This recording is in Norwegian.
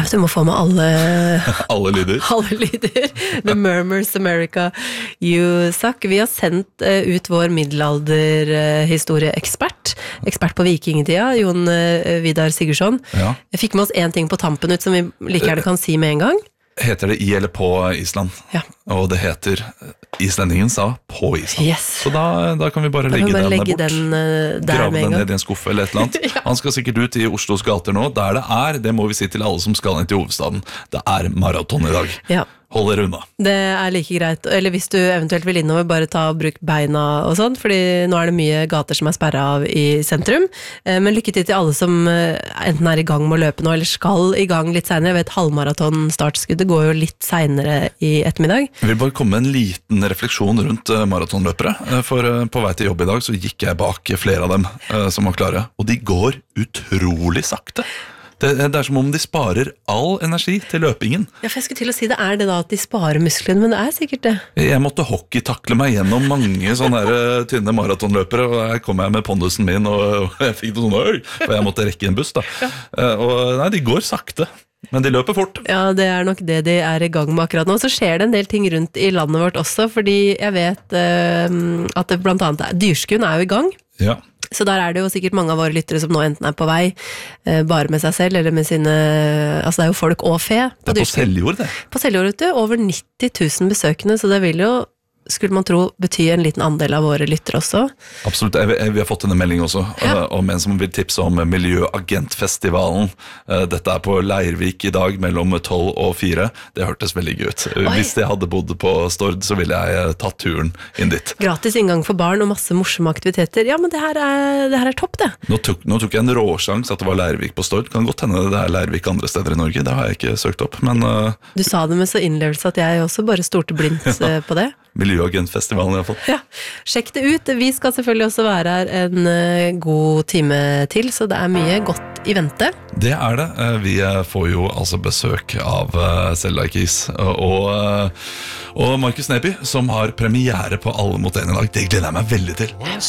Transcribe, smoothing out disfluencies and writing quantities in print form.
du må få med alle Alle lyder. Alle lyder. The Murmurs America You Suck. Vi har sendt ut vår middelalderhistorieekspert. Ekspert på vikingetida, Jon Vidar Sigurdsson. Ja. Jeg fikk med oss en ting på tampen ut som vi like gjerne kan si med en gang. Heter det i eller på Island? Ja. Og det heter Islendingen sa på Island. Yes. Så da kan vi bare legge den der bort. Grave den ned i en skuffe eller et eller annet. Ja. Han skal sikkert ut i Oslos gater nå. Der det må vi si til alle som skal inn til hovedstaden. Det maraton i dag. Ja. Hold dere unna. Det like greit, eller hvis du eventuelt vil innover, bare ta og bruk beina og sånt, fordi nå det mye gater som sperret av i sentrum. Men lykke til til alle som enten i gang med å løpe nå, eller skal i gang litt senere. Jeg vet, halvmaraton startskuddet går jo litt senere i ettermiddag. Jeg vil bare komme med en liten refleksjon rundt maratonløpere. For på vei til jobb i dag så gikk jeg bak flere av dem som var klare, og de går utrolig sakte. Det som om de sparer all energi til løpingen. Ja, for jeg skulle til å si det det da at de sparer musklene, men det sikkert det. Jeg måtte hockeytakle meg gjennom mange sånne her tynne maratonløpere, og her kom jeg med pondusen min, og jeg fikk det sånn, for jeg måtte rekke en buss da. Ja. Og nei, de går sakte, men de løper fort. Ja, det nok det de i gang med akkurat nå. Så skjer det en del ting rundt i landet vårt også, fordi jeg vet at det blant annet Dyrskuen jo i gang. Ja. Så der det jo sikkert mange av våre lyttere som nå enten på vei, bare med seg selv, eller med sine, altså det jo folk og fe. Det på Seljord, det. På Seljord, vet du, over 90 000 besøkende, så det vil jo, skulle man tro, bety en liten andel av våre lyttere også. Absolutt, vi har fått en melding også, om en som vil tipse om Miljøagentfestivalen. Dette på Leirvik i dag, mellom 12 og 4. Det hørtes veldig gøy ut. Hvis jeg hadde bodd på Stord, så ville jeg tatt turen inn dit. Gratis inngang for barn og masse morsomme aktiviteter. Ja, men det her topp, det. Nå tok jeg en råsjans at det var Leirvik på Stord. Kan godt hende det Leirvik andre steder i Norge. Det har jeg ikke søkt opp, men... Du sa det med så innlevelse at jeg også bare stolte blindt på det. Miljøagentfestivalen i hvert fall. Ja, sjekk det ut. Vi skal selvfølgelig også være her en god time til, så det mye godt i vente. Det det. Vi får jo altså besøk av Selda Keys og Markus Neby, som har premiere på Alle mot en i dag. Det gleder jeg meg veldig til.